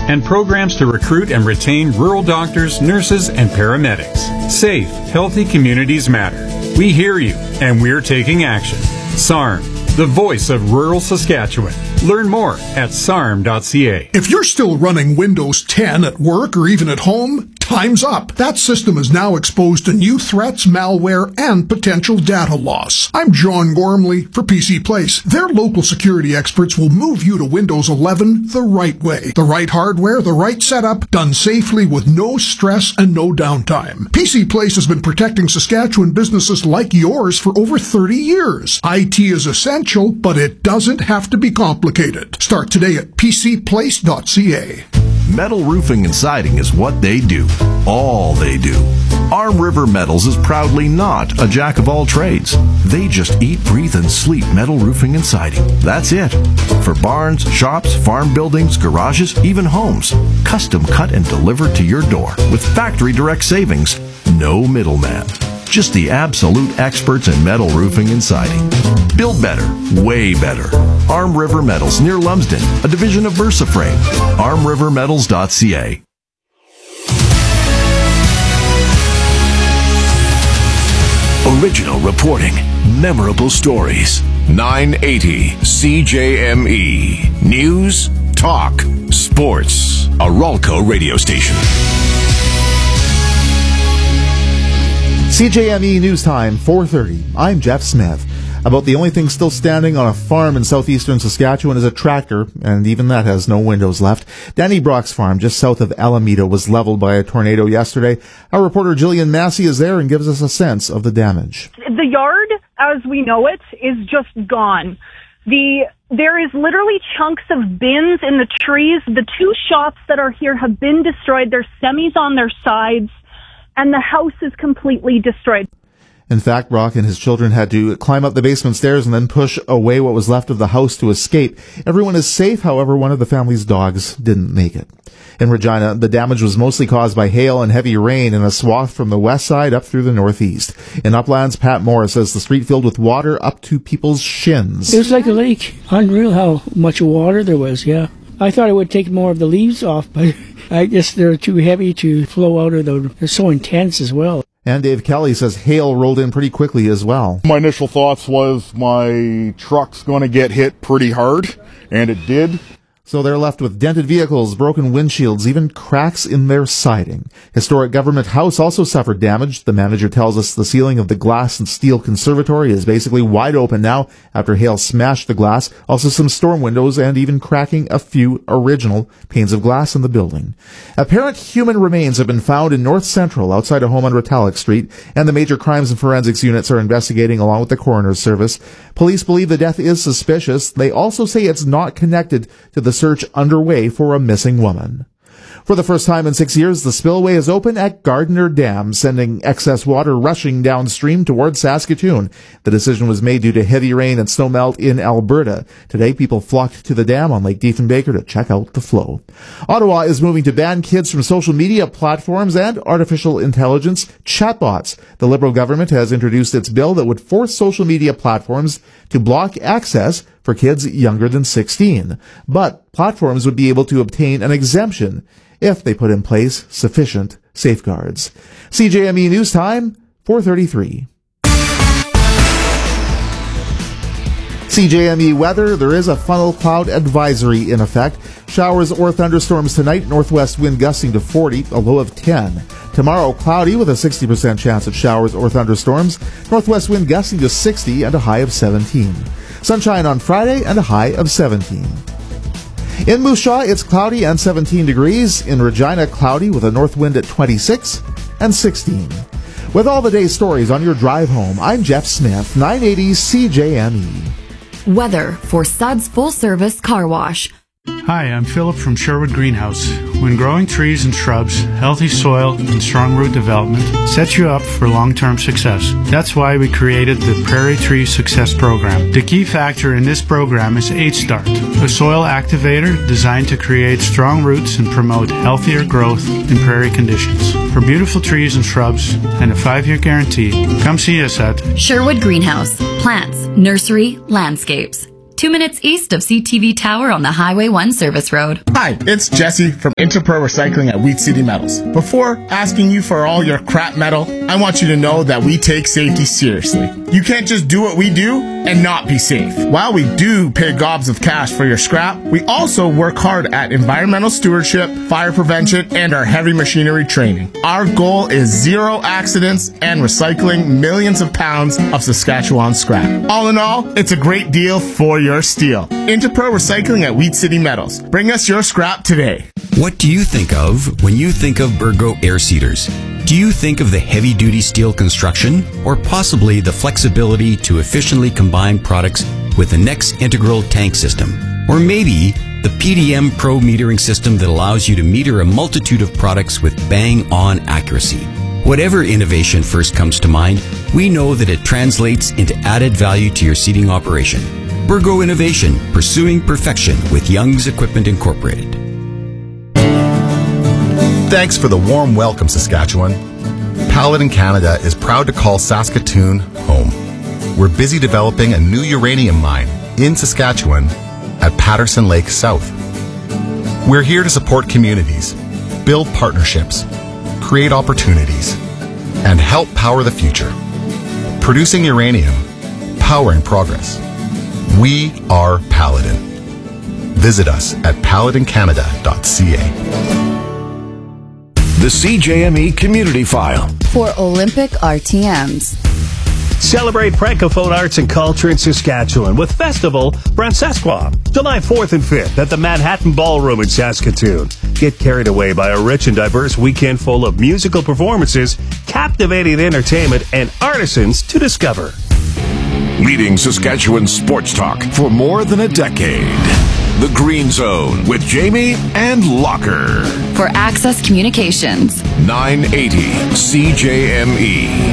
and programs to recruit and retain rural doctors, nurses, and paramedics. Safe, healthy communities matter. We hear you, and we're taking action. SARM, the voice of rural Saskatchewan. Learn more at sarm.ca. If you're still running Windows 10 at work or even at home, time's up. That system is now exposed to new threats, malware, and potential data loss. I'm John Gormley for PC Place. Their local security experts will move you to Windows 11 the right way. The right hardware, the right setup, done safely with no stress and no downtime. PC Place has been protecting Saskatchewan businesses like yours for over 30 years. IT is essential, but it doesn't have to be complicated. Start today at pcplace.ca. Metal roofing and siding is what they do. All they do. Arm River Metals is proudly not a jack of all trades. They just eat, breathe, and sleep metal roofing and siding. That's it. For barns, shops, farm buildings, garages, even homes. Custom cut and delivered to your door with factory direct savings. No middleman. Just the absolute experts in metal roofing and siding. Build better, way better. Arm River Metals near Lumsden, a division of VersaFrame. ArmRiverMetals.ca. Original reporting, memorable stories. 980 CJME. News, talk, sports. A Ralco radio station. CJME News Time, 4:30. I'm Jeff Smith. About the only thing still standing on a farm in southeastern Saskatchewan is a tractor, and even that has no windows left. Danny Brock's farm, just south of Alameda, was leveled by a tornado yesterday. Our reporter Jillian Massey is there and gives us a sense of the damage. The yard, as we know it, is just gone. There is literally chunks of bins in the trees. The two shops that are here have been destroyed. There's semis on their sides, and the house is completely destroyed. In fact, Brock and his children had to climb up the basement stairs and then push away what was left of the house to escape. Everyone is safe, however, one of the family's dogs didn't make it. In Regina, the damage was mostly caused by hail and heavy rain in a swath from the west side up through the northeast. In Uplands, Pat Moore says the street filled with water up to people's shins. It was like a lake. Unreal how much water there was, yeah. I thought it would take more of the leaves off, but I guess they're too heavy to flow out of they're so intense as well. And Dave Kelly says hail rolled in pretty quickly as well. My initial thoughts was my truck's going to get hit pretty hard, and it did. So they're left with dented vehicles, broken windshields, even cracks in their siding. Historic Government House also suffered damage. The manager tells us the ceiling of the glass and steel conservatory is basically wide open now after hail smashed the glass. Also some storm windows and even cracking a few original panes of glass in the building. Apparent human remains have been found in North Central outside a home on Retallick Street, and the major crimes and forensics units are investigating along with the coroner's service. Police believe the death is suspicious. They also say it's not connected to the search underway for a missing woman. For the first time in 6 years, the spillway is open at Gardner Dam, sending excess water rushing downstream towards Saskatoon. The decision was made due to heavy rain and snowmelt in Alberta. Today, people flocked to the dam on Lake Diefenbaker to check out the flow. Ottawa is moving to ban kids from social media platforms and artificial intelligence chatbots. The Liberal government has introduced its bill that would force social media platforms to block access for kids younger than 16. But platforms would be able to obtain an exemption if they put in place sufficient safeguards. CJME News Time, 4:33. CJME weather, there is a funnel cloud advisory in effect. Showers or thunderstorms tonight, northwest wind gusting to 40, a low of 10. Tomorrow, cloudy with a 60% chance of showers or thunderstorms, northwest wind gusting to 60 and a high of 17. Sunshine on Friday and a high of 17. In Moose Jaw, it's cloudy and 17 degrees. In Regina, cloudy with a north wind at 26 and 16. With all the day's stories on your drive home, I'm Jeff Smith, 980 CJME. Weather for Suds Full Service Car Wash. Hi, I'm Philip from Sherwood Greenhouse. When growing trees and shrubs, healthy soil and strong root development sets you up for long-term success. That's why we created the Prairie Tree Success Program. The key factor in this program is H-Start, a soil activator designed to create strong roots and promote healthier growth in prairie conditions. For beautiful trees and shrubs and a 5-year guarantee, come see us at Sherwood Greenhouse. Plants, nursery, landscapes. 2 minutes east of CTV Tower on the Highway 1 service road. Hi, it's Jesse from Interpro Recycling at Wheat City Metals. Before asking you for all your crap metal, I want you to know that we take safety seriously. You can't just do what we do and not be safe. While we do pay gobs of cash for your scrap, we also work hard at environmental stewardship, fire prevention, and our heavy machinery training. Our goal is zero accidents and recycling millions of pounds of Saskatchewan scrap. All in all, it's a great deal for your steel. Interpro Recycling at Wheat City Metals. Bring us your scrap today. What do you think of when you think of Burgo air seeders? Do you think of the heavy-duty steel construction, or possibly the flexibility to efficiently combine products with the next integral tank system? Or maybe the PDM Pro metering system that allows you to meter a multitude of products with bang-on accuracy? Whatever innovation first comes to mind, we know that it translates into added value to your seeding operation. Burgo Innovation, pursuing perfection with Young's Equipment Incorporated. Thanks for the warm welcome, Saskatchewan. Paladin Canada is proud to call Saskatoon home. We're busy developing a new uranium mine in Saskatchewan at Patterson Lake South. We're here to support communities, build partnerships, create opportunities, and help power the future. Producing uranium, powering progress. We are Paladin. Visit us at paladincanada.ca. The CJME Community File for Olympic RTMs. Celebrate Francophone arts and culture in Saskatchewan with Festival Francescois, July 4th and 5th at the Manhattan Ballroom in Saskatoon. Get carried away by a rich and diverse weekend full of musical performances, captivating entertainment, and artisans to discover. Leading Saskatchewan sports talk for more than a decade. The Green Zone with Jamie and Locker. For Access Communications. 980 CJME.